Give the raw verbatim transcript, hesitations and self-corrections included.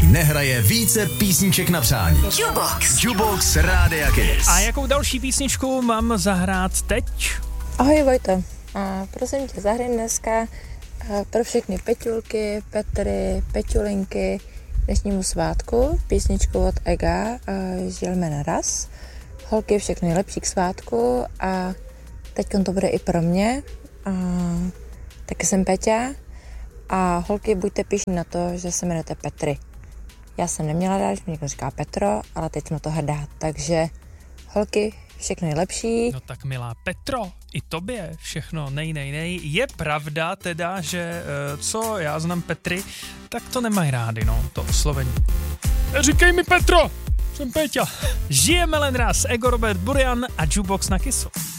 nehraje více písniček na přání. Jukebox. Jukebox Rádia Kiss. A jakou další písničku mám zahrát teď? Ahoj Vojto, a prosím tě, zahraj dneska pro všechny Peťulky, Petry, Peťulinky dnešnímu svátku písničku od Ega, Žijeme naraz. Holky, všechno nejlepší k svátku a teď to bude i pro mě. A taky jsem Peťa a holky, buďte pyšní na to, že se jmenujete Petry. Já jsem neměla rád, že mi někdo říká Petro, ale teď jsem na to hrdá, takže holky, všechno nejlepší. No tak milá Petro, i tobě všechno nej, nej, nej. Je pravda teda, že co já znám Petry, tak to nemají rádi, no, to oslovení. Říkej mi Petro, jsem Peťa. Žijeme len raz, Ego, Robert Burian a Jukebox na Kissu.